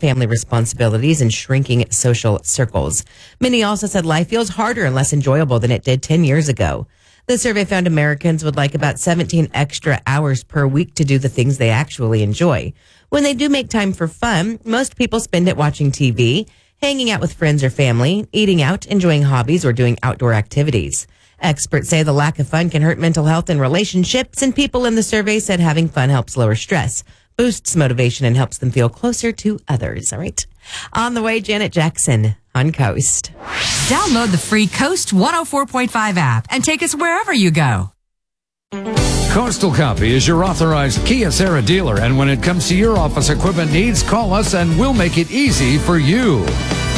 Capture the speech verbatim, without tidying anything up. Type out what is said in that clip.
family responsibilities and shrinking social circles. Many also said life feels harder and less enjoyable than it did ten years ago. The survey found Americans would like about seventeen extra hours per week to do the things they actually enjoy. When they do make time for fun, most people spend it watching T V, hanging out with friends or family, eating out, enjoying hobbies, or doing outdoor activities. Experts say the lack of fun can hurt mental health and relationships, and people in the survey said having fun helps lower stress, boosts motivation, and helps them feel closer to others. All right. On the way, Janet Jackson on Coast. Download the free Coast one oh four point five app and take us wherever you go. Coastal Copy is your authorized Kia Serra dealer, and when it comes to your office equipment needs, call us and we'll make it easy for you.